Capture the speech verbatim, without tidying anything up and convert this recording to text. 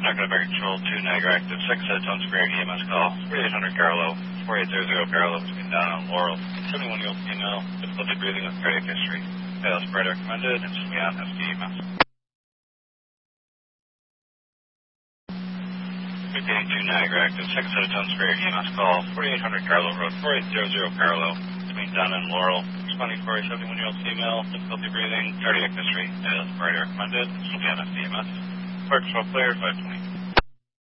Not going to bear control two Niagara active. Second set of tone spirit E M S call. forty-eight hundred Carlo. forty-eight hundred Carlo between down on Laurel. seventy-one year old female. Difficulty breathing with cardiac history. Fails brighter recommended. And just beyond F D E M S. fifty-eight two Niagara active. Second set of tone spirit E M S call. forty-eight hundred Carlo Road. forty-eight hundred Carlo between down and Laurel. Responding for a seventy-one year old female. Difficulty breathing. Cardiac history. Fails brighter recommended. And just beyond F D E M S. Park control player five twenty.